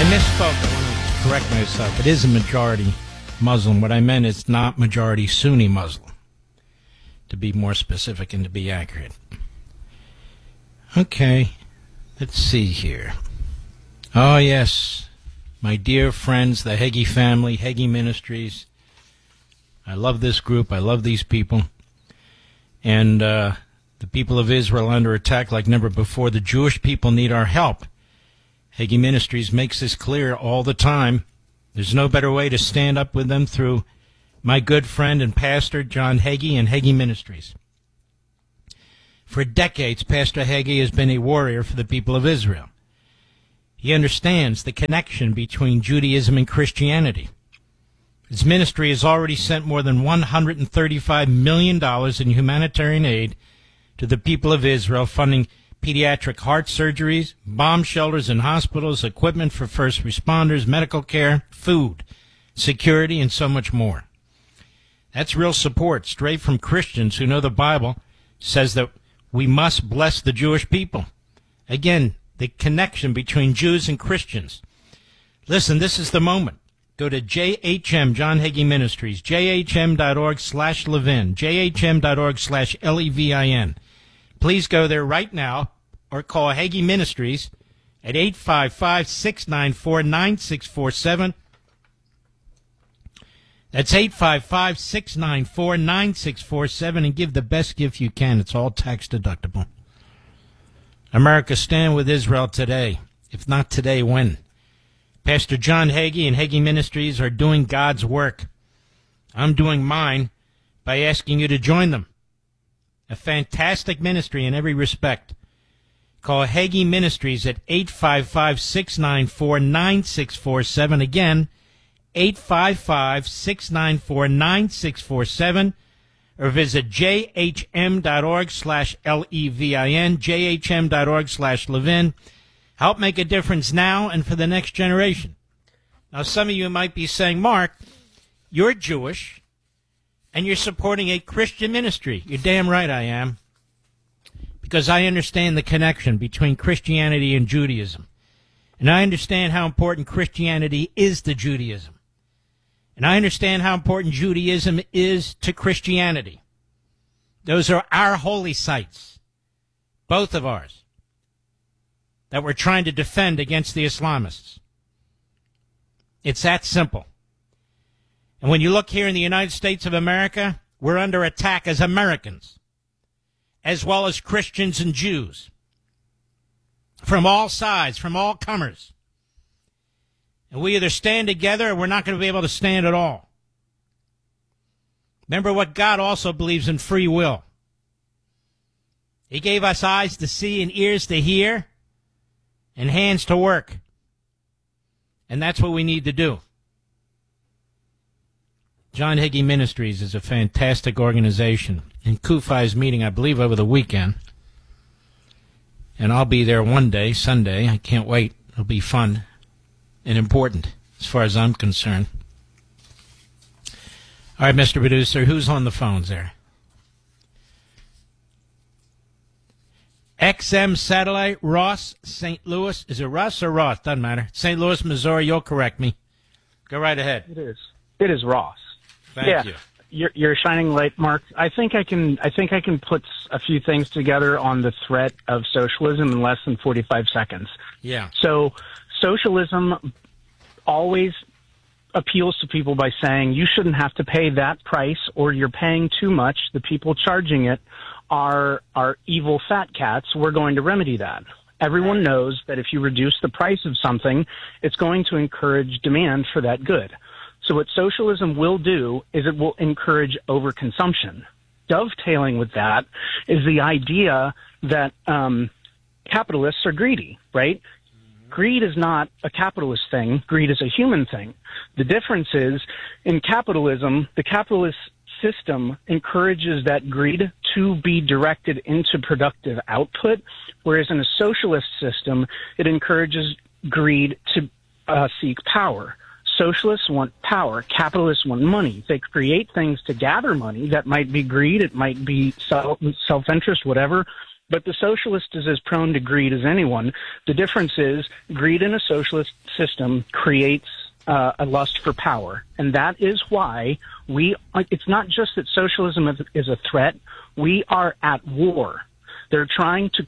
I misspoke. I want to correct myself. It is a majority Muslim. What I meant is not majority Sunni Muslim, to be more specific and to be accurate. Okay, let's see here. Oh, yes, my dear friends, the Hagee family, Hagee Ministries. I love this group. I love these people. And the people of Israel are under attack like never before. The Jewish people need our help. Hagee Ministries makes this clear all the time. There's no better way to stand up with them through my good friend and pastor, John Hagee, and Hagee Ministries. For decades, Pastor Hagee has been a warrior for the people of Israel. He understands the connection between Judaism and Christianity. His ministry has already sent more than $135 million in humanitarian aid to the people of Israel, funding pediatric heart surgeries, bomb shelters and hospitals, equipment for first responders, medical care, food, security, and so much more. That's real support, straight from Christians who know the Bible says that we must bless the Jewish people. Again, the connection between Jews and Christians. Listen, this is the moment. Go to JHM, John Hagee Ministries, jhm.org/Levin, jhm.org/Levin. Please go there right now or call Hagee Ministries at 855-694-9647. That's 855-694-9647, and give the best gift you can. It's all tax deductible. America, stand with Israel today. If not today, when? Pastor John Hagee and Hagee Ministries are doing God's work. I'm doing mine by asking you to join them. A fantastic ministry in every respect. Call Hagee Ministries at 855-694-9647. Again, 855-694-9647. Or visit jhm.org/Levin, jhm.org/Levin. Help make a difference now and for the next generation. Now, some of you might be saying, Mark, you're Jewish and you're supporting a Christian ministry. You're damn right I am, because I understand the connection between Christianity and Judaism. And I understand how important Christianity is to Judaism. And I understand how important Judaism is to Christianity. Those are our holy sites, both of ours, that we're trying to defend against the Islamists. It's that simple. And when you look here in the United States of America, we're under attack as Americans, as well as Christians and Jews, from all sides, from all comers. And we either stand together or we're not going to be able to stand at all. Remember what God also believes in: free will. He gave us eyes to see and ears to hear and hands to work. And that's what we need to do. John Hagee Ministries is a fantastic organization. And Kufi is meeting, I believe, over the weekend. And I'll be there one day, Sunday. I can't wait. It'll be fun and important as far as I'm concerned. All right, Mr. Producer, who's on the phones there? XM Satellite, Ross, St. Louis. Is it Russ or Ross? Doesn't matter. St. Louis, Missouri. You'll correct me. Go right ahead. It is. It is Ross. Thank you. You're a shining light, Mark. I think I can put a few things together on the threat of socialism in less than 45 seconds. Yeah. So socialism always appeals to people by saying you shouldn't have to pay that price, or you're paying too much. The people charging it are evil fat cats. We're going to remedy that. Everyone knows that if you reduce the price of something, it's going to encourage demand for that good. So what socialism will do is it will encourage overconsumption. Dovetailing with that is the idea that capitalists are greedy, right? Greed is not a capitalist thing. Greed is a human thing. The difference is, in capitalism, the capitalist system encourages that greed to be directed into productive output, whereas in a socialist system, it encourages greed to seek power. Socialists want power. Capitalists want money. They create things to gather money. That might be greed. It might be self-interest, whatever. But the socialist is as prone to greed as anyone. The difference is greed in a socialist system creates a lust for power. And that is why it's not just that socialism is a threat. We are at war. They're trying to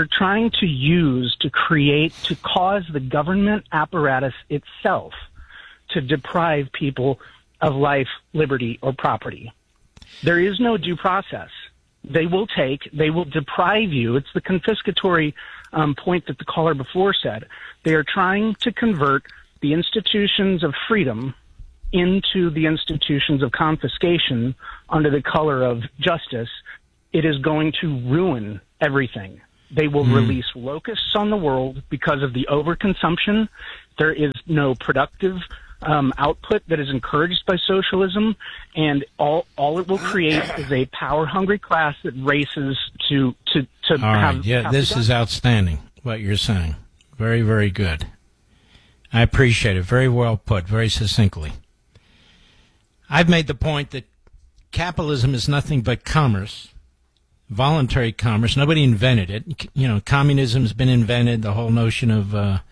cause the government apparatus itself to deprive people of life, liberty, or property. There is no due process. They will deprive you. It's the confiscatory point that the caller before said. They are trying to convert the institutions of freedom into the institutions of confiscation under the color of justice. It is going to ruin everything. They will release locusts on the world because of the overconsumption. There is no productive output that is encouraged by socialism, and all it will create is a power-hungry class that races to all right. Yeah, this is outstanding, what you're saying. Very, very good. I appreciate it. Very well put, very succinctly. I've made the point that capitalism is nothing but commerce, voluntary commerce. Nobody invented it. You know, communism's been invented, the whole notion of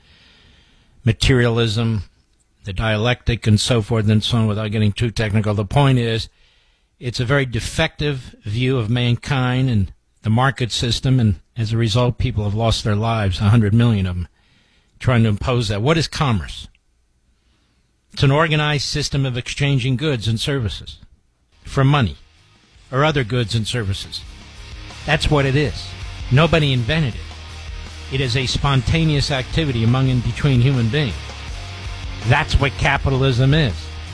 materialism, the dialectic, and so forth and so on, without getting too technical. The point is, it's a very defective view of mankind and the market system, and as a result, people have lost their lives, 100 million of them, trying to impose that. What is commerce? It's an organized system of exchanging goods and services for money or other goods and services. That's what it is. Nobody invented it. It is a spontaneous activity among and between human beings. That's what capitalism is.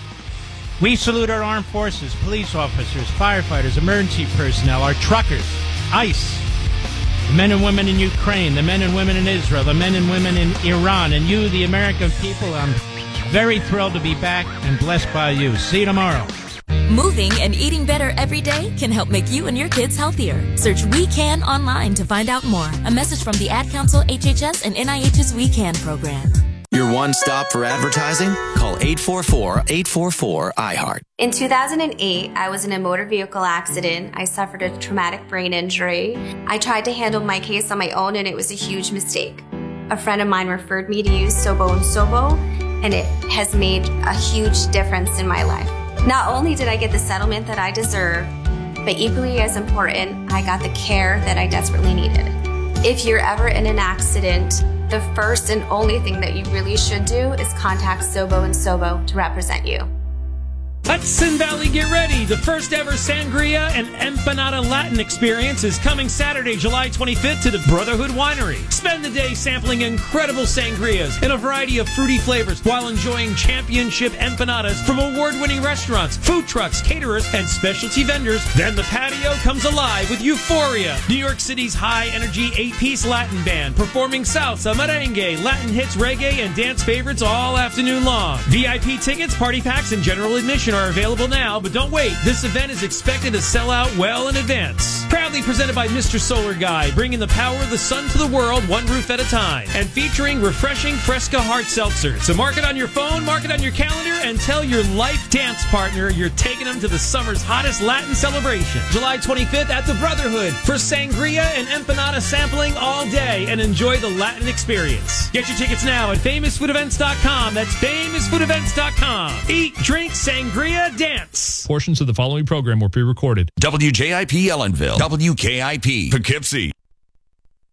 We salute our armed forces, police officers, firefighters, emergency personnel, our truckers, ICE, the men and women in Ukraine, the men and women in Israel, the men and women in Iran, and you, the American people. I'm very thrilled to be back and blessed by you. See you tomorrow. Moving and eating better every day can help make you and your kids healthier. Search We Can online to find out more. A message from the Ad Council, HHS, and NIH's We Can program. Your one stop for advertising? Call 844-844-iHeart. In 2008, I was in a motor vehicle accident. I suffered a traumatic brain injury. I tried to handle my case on my own, and it was a huge mistake. A friend of mine referred me to use Sobo and Sobo, and it has made a huge difference in my life. Not only did I get the settlement that I deserved, but equally as important, I got the care that I desperately needed. If you're ever in an accident, the first and only thing that you really should do is contact Sobo and Sobo to represent you. Hudson Valley, get ready. The first ever Sangria and Empanada Latin experience is coming Saturday, July 25th to the Brotherhood Winery. Spend the day sampling incredible sangrias in a variety of fruity flavors while enjoying championship empanadas from award-winning restaurants, food trucks, caterers, and specialty vendors. Then the patio comes alive with Euphoria, New York City's high-energy 8-piece Latin band, performing salsa, merengue, Latin hits, reggae, and dance favorites all afternoon long. VIP tickets, party packs, and general admission are available now, but don't wait. This event is expected to sell out well in advance. Proudly presented by Mr. Solar Guy, bringing the power of the sun to the world one roof at a time, and featuring refreshing Fresca Hard Seltzer. So mark it on your phone, mark it on your calendar, and tell your life dance partner you're taking them to the summer's hottest Latin celebration. July 25th at the Brotherhood for sangria and empanada sampling all day, and enjoy the Latin experience. Get your tickets now at famousfoodevents.com. That's famousfoodevents.com. Eat, drink, sangria, dance. Portions of the following program were pre-recorded. WJIP Ellenville. WKIP Poughkeepsie.